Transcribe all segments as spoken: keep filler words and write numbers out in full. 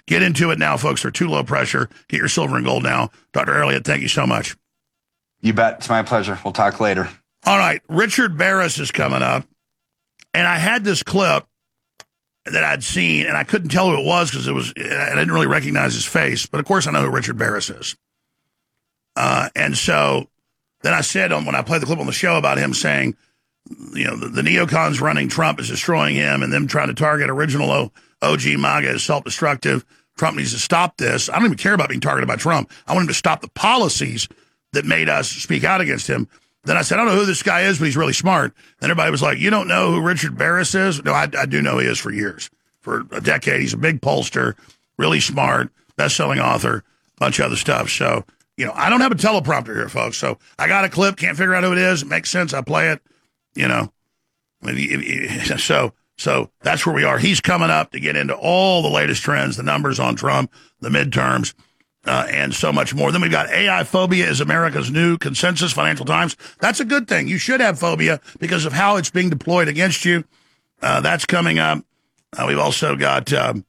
get into it now, folks. They're too low pressure. Get your silver and gold now. Doctor Elliott, thank you so much. You bet. It's my pleasure. We'll talk later. All right. Richard Barris is coming up. And I had this clip that I'd seen, and I couldn't tell who it was because it was, I didn't really recognize his face. But, of course, I know who Richard Barris is. Uh, and so then I said um, when I played the clip on the show about him saying, you know, the, the neocons running Trump is destroying him and them trying to target original o, OG MAGA is self-destructive. Trump needs to stop this. I don't even care about being targeted by Trump. I want him to stop the policies that made us speak out against him. Then I said, I don't know who this guy is, but he's really smart. Then everybody was like, you don't know who Richard Barris is? No, I, I do know he is for years. For a decade. He's a big pollster, really smart, best-selling author, bunch of other stuff. So, you know, I don't have a teleprompter here, folks. So I got a clip, can't figure out who it is. It makes sense. I play it, you know. So, so that's where we are. He's coming up to get into all the latest trends, the numbers on Trump, the midterms. Uh, and so much more. Then we've got A I phobia is America's new consensus, Financial Times. That's a good thing. You should have phobia because of how it's being deployed against you. Uh, that's coming up. Uh, we've also got um,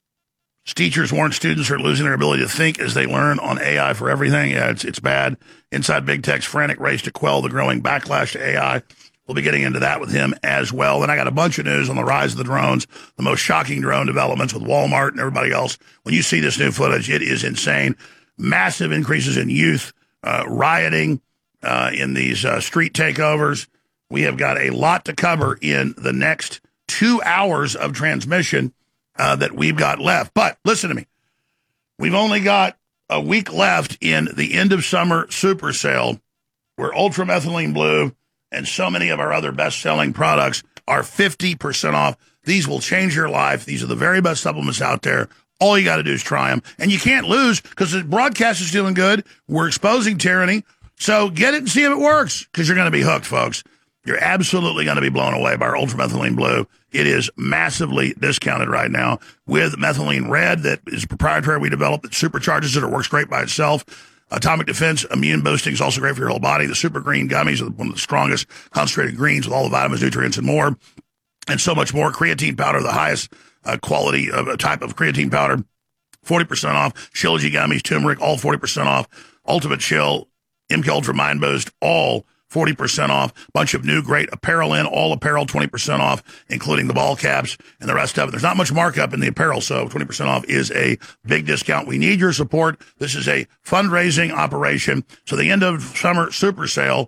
teachers warn students are losing their ability to think as they learn on A I for everything. Yeah, it's, it's bad. Inside Big Tech's frantic race to quell the growing backlash to A I. We'll be getting into that with him as well. And I got a bunch of news on the rise of the drones, the most shocking drone developments with Walmart and everybody else. When you see this new footage, it is insane. Massive increases in youth uh, rioting uh, in these uh, street takeovers. We have got a lot to cover in the next two hours of transmission uh, that we've got left. But listen to me. We've only got a week left in the end of summer super sale where ultramethylene blue and so many of our other best-selling products are fifty percent off. These will change your life. These are the very best supplements out there. All you got to do is try them. And you can't lose because the broadcast is doing good. We're exposing tyranny. So get it and see if it works because you're going to be hooked, folks. You're absolutely going to be blown away by our ultramethylene blue. It is massively discounted right now with methylene red that is proprietary we developed that supercharges it or works great by itself. Atomic Defense Immune Boosting is also great for your whole body. The Super Green Gummies are one of the strongest concentrated greens with all the vitamins, nutrients, and more, and so much more. Creatine powder, the highest uh, quality of a type of creatine powder, forty percent off. Shilajit Gummies, turmeric, all forty percent off. Ultimate Chill, M K Ultra Mind Boost, all forty percent off. Bunch of new great apparel in, all apparel twenty percent off, including the ball caps and the rest of it. There's not much markup in the apparel, so twenty percent off is a big discount. We need your support. This is a fundraising operation. So the end of summer super sale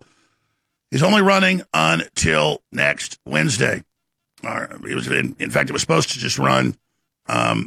is only running until next Wednesday. Uh, it was in, in fact, it was supposed to just run um,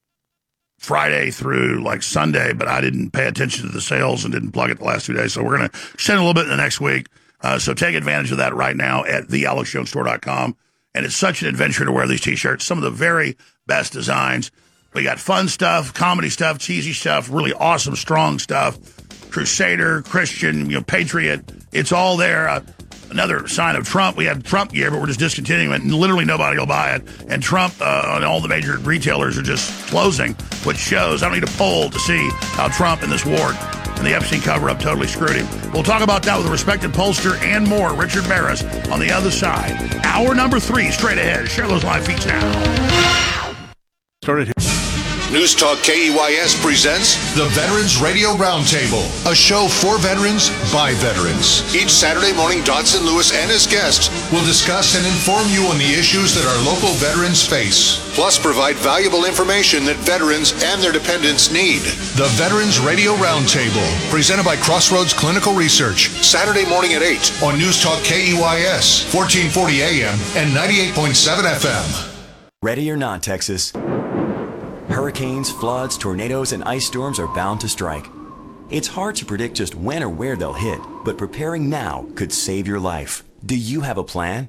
Friday through like Sunday, but I didn't pay attention to the sales and didn't plug it the last two days. So we're going to extend a little bit in the next week. Uh, so take advantage of that right now at the alex jones store dot com. And it's such an adventure to wear these T-shirts. Some of the very best designs. We got fun stuff, comedy stuff, cheesy stuff, really awesome, strong stuff. Crusader, Christian, you know, Patriot. It's all there. Uh, another sign of Trump. We have Trump gear, but we're just discontinuing it, and literally nobody will buy it. And Trump uh, and all the major retailers are just closing, which shows I don't need a poll to see how Trump in this war and the Epstein cover-up totally screwed him. We'll talk about that with a respected pollster and more. Richard Barris on the other side. Hour number three, straight ahead. Share those live feeds now. Started here. News Talk K E Y S presents the Veterans Radio Roundtable, a show for veterans by veterans. Each Saturday morning, Dodson Lewis and his guests will discuss and inform you on the issues that our local veterans face, plus provide valuable information that veterans and their dependents need. The Veterans Radio Roundtable, presented by Crossroads Clinical Research, Saturday morning at eight on News Talk K E Y S, fourteen forty A M and ninety-eight point seven F M. Ready or not, Texas. Hurricanes, floods, tornadoes, and ice storms are bound to strike. It's hard to predict just when or where they'll hit, but preparing now could save your life. Do you have a plan?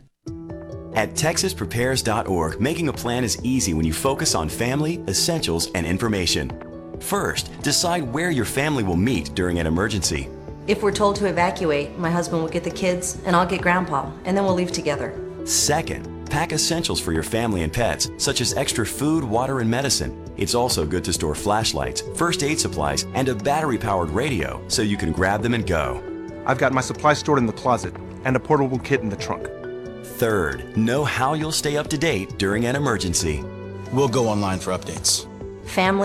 At texas prepares dot org, making a plan is easy when you focus on family, essentials, and information. First, decide where your family will meet during an emergency. If we're told to evacuate, my husband will get the kids, and I'll get Grandpa, and then we'll leave together. Second, pack essentials for your family and pets, such as extra food, water, and medicine. It's also good to store flashlights, first aid supplies, and a battery-powered radio so you can grab them and go. I've got my supplies stored in the closet and a portable kit in the trunk. Third, know how you'll stay up to date during an emergency. We'll go online for updates. Family